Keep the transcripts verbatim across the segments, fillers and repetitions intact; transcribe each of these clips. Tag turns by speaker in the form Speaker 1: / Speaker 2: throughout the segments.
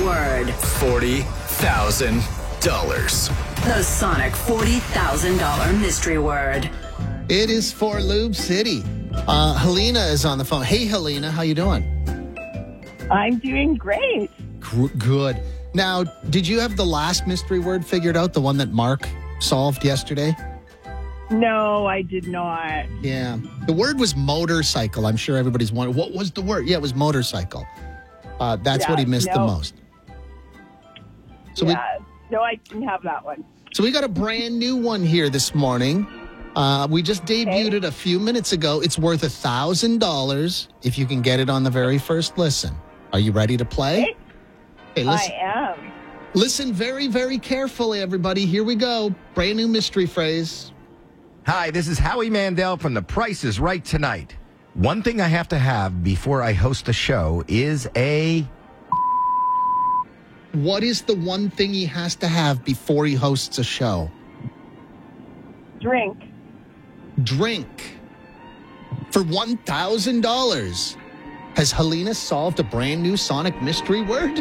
Speaker 1: word.
Speaker 2: forty thousand dollars.
Speaker 1: The Sonic forty thousand dollars mystery word.
Speaker 3: It is for Lube City. Uh, Helena is on the phone. Hey, Helena, how you doing?
Speaker 4: I'm doing great.
Speaker 3: G- good. Now, did you have the last mystery word figured out, the one that Mark solved yesterday?
Speaker 4: No, I did not.
Speaker 3: Yeah. The word was motorcycle. I'm sure everybody's wondering, what was the word? Yeah, it was motorcycle. Uh, that's
Speaker 4: Yeah,
Speaker 3: what he missed
Speaker 4: no.
Speaker 3: the most. So
Speaker 4: yeah. No, I didn't have that one.
Speaker 3: we so we got a brand new one here this morning. Uh, we just debuted
Speaker 4: Okay.
Speaker 3: it a few minutes ago. It's worth a thousand dollars if you can get it on the very first listen. Are you ready to play?
Speaker 4: Okay.
Speaker 3: Hey, listen,
Speaker 4: I am.
Speaker 3: listen very, very carefully, everybody. Here we go. Brand new mystery phrase.
Speaker 5: Hi, this is Howie Mandel from The Price is Right Tonight. One thing I have to have before I host a show is a...
Speaker 3: What is the one thing he has to have before he hosts a show?
Speaker 4: Drink.
Speaker 3: Drink. For one thousand dollars. Has Helena solved a brand new Sonic mystery word?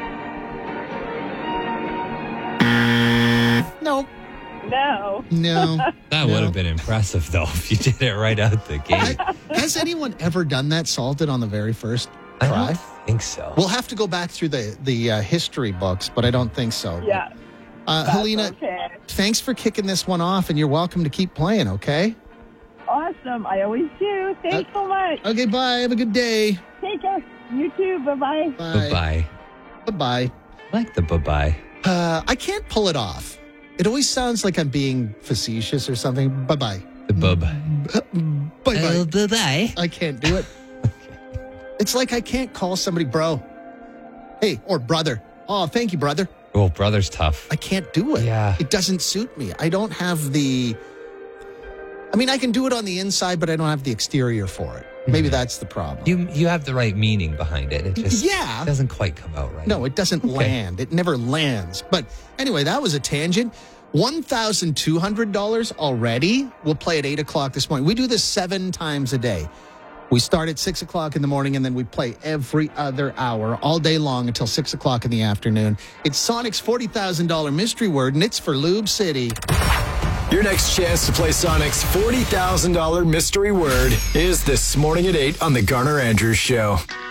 Speaker 3: No.
Speaker 4: No.
Speaker 3: No.
Speaker 6: That
Speaker 3: No.
Speaker 6: would have been impressive, though, if you did it right out the gate.
Speaker 3: Has anyone ever done that, solved it on the very first
Speaker 6: I
Speaker 3: try?
Speaker 6: don't think so.
Speaker 3: We'll have to go back through the, the uh, history books, but I don't think so.
Speaker 4: Yeah.
Speaker 3: Uh,
Speaker 4: That's
Speaker 3: Helena,
Speaker 4: okay.
Speaker 3: thanks for kicking this one off, and you're welcome to keep playing, okay?
Speaker 4: Awesome. I always do. Thanks so much.
Speaker 3: Okay, bye. Have a good day.
Speaker 4: Take care. You too. Bye-bye.
Speaker 3: Bye.
Speaker 6: Bye-bye.
Speaker 3: Bye-bye.
Speaker 6: I like the bye-bye.
Speaker 3: Uh, I can't pull it off. It always sounds like I'm being facetious or something. Bye-bye.
Speaker 6: The bub.
Speaker 3: Bye-bye.
Speaker 6: Oh, bye-bye.
Speaker 3: I can't do it. It's like I can't call somebody bro. Hey, or brother. Oh, thank you, brother.
Speaker 6: Oh, brother's tough.
Speaker 3: I can't do it.
Speaker 6: Yeah.
Speaker 3: It doesn't suit me. I don't have the... I mean, I can do it on the inside, but I don't have the exterior for it. Maybe that's the problem.
Speaker 6: You you have the right meaning behind it. It just
Speaker 3: Yeah.
Speaker 6: doesn't quite come out right.
Speaker 3: No, it doesn't land. It never lands. But anyway, that was a tangent. one thousand two hundred dollars already. We'll play at eight o'clock this morning. We do this seven times a day. We start at six o'clock in the morning, and then we play every other hour all day long until six o'clock in the afternoon. It's Sonic's forty thousand dollars mystery word, and it's for Lube City.
Speaker 2: Your next chance to play Sonic's forty thousand dollars mystery word is this morning at eight on The Garner Andrews Show.